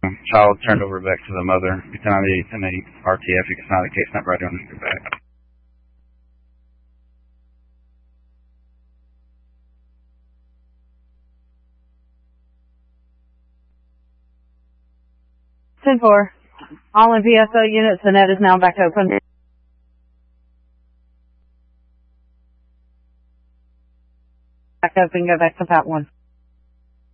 child turned over back to the mother. You can in a RTF, you can sign the case number right on your back. Ten-4. All in VSO units, the net is now back open. Back open, go back to Pat 1.